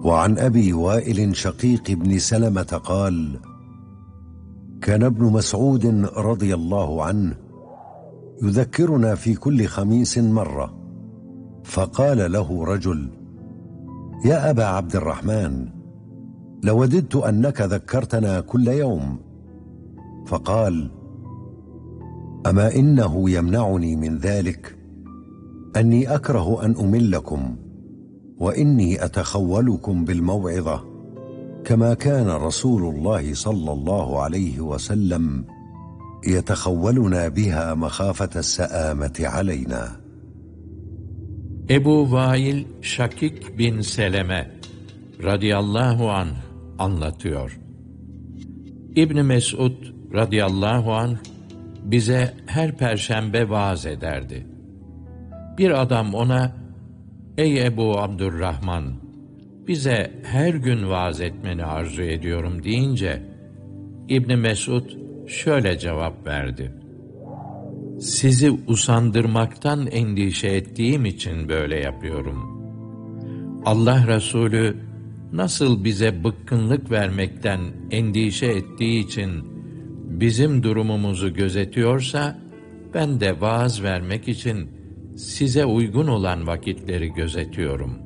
وعن أبي وائل شقيق بن سلمة قال: كان ابن مسعود رضي الله عنه يذكرنا في كل خميس مرة، فقال له رجل: يا أبا عبد الرحمن، لوددت أنك ذكرتنا كل يوم. فقال: أما إنه يمنعني من ذلك أني أكره أن أملكم، وإني أتخولكم بالموعظة، كما كان رسول الله صلى الله عليه وسلم يتخولنا بها مخافة السآمة علينا. Ebu Vail Şakik bin Seleme radıyallahu anh anlatıyor. İbn Mesud radıyallahu anh bize her perşembe vaaz ederdi. Bir adam ona: "Ey Ebu Abdurrahman, bize her gün vaaz etmeni arzu ediyorum" deyince İbn Mesud şöyle cevap verdi: "Sizi usandırmaktan endişe ettiğim için böyle yapıyorum. Allah Resulü nasıl bize bıkkınlık vermekten endişe ettiği için bizim durumumuzu gözetiyorsa, ben de vaaz vermek için size uygun olan vakitleri gözetiyorum."